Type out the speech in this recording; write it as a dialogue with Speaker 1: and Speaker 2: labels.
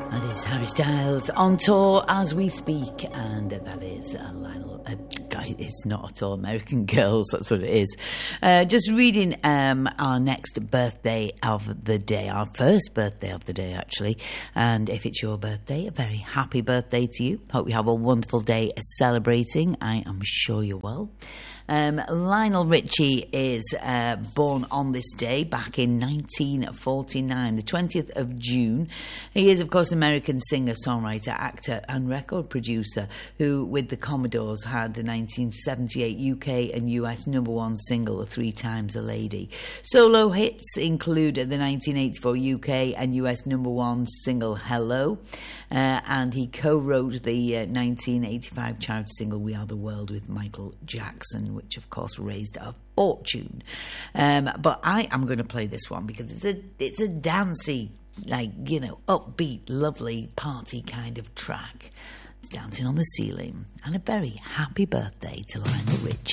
Speaker 1: That is Harry Styles on tour as we speak, and that is Lionel. It's not at all American Girls, that's what it is. Just reading our next birthday of the day, our first birthday of the day, actually. And if it's your birthday, a very happy birthday to you. Hope you have a wonderful day celebrating. I am sure you will. Lionel Richie is born on this day back in 1949, the 20th of June. He is, of course, an American singer, songwriter, actor and record producer who, with the Commodores, had the 1978 UK and US number one single, Three Times a Lady. Solo hits include the 1984 UK and US number one single, Hello, and he co-wrote the 1985 charity single, We Are the World, with Michael Jackson, which of course raised a fortune. But I am going to play this one because it's a dancey, upbeat, lovely party kind of track. It's Dancing on the Ceiling, and a very happy birthday to Lionel Richie.